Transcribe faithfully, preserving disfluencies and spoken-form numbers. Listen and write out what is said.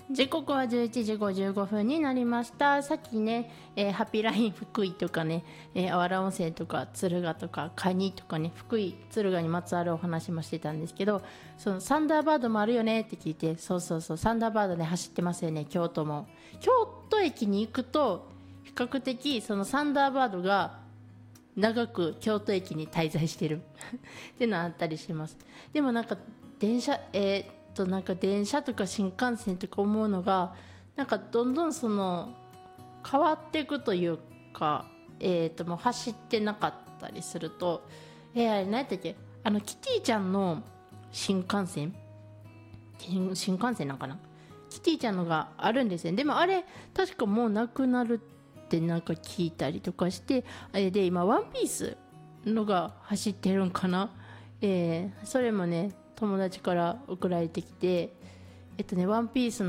時刻はじゅういちじごじゅうごふんになりました。さっきね、えーハッピーライン福井とかね、えー、あわら温泉とか敦賀とかカニとかね、福井敦賀にまつわるお話もしてたんですけど、そのサンダーバードもあるよねって聞いて、そうそうそう、サンダーバードね走ってますよね。京都も京都駅に行くと比較的そのサンダーバードが長く京都駅に滞在してるっていうのはあったりします。でもなんか電車えーとなんか電車とか新幹線とか思うのが、なんかどんどんその変わっていくというか、えーともう走ってなかったりすると、えー、あれ何やったっけ、あのキティちゃんの新幹線新新幹線なんかな、キティちゃんのがあるんですよ。でもあれ確かもうなくなるってなんか聞いたりとかして、えーで今ワンピースのが走ってるんかな、えーそれもね友達から送られてきて、えっとねワンピースの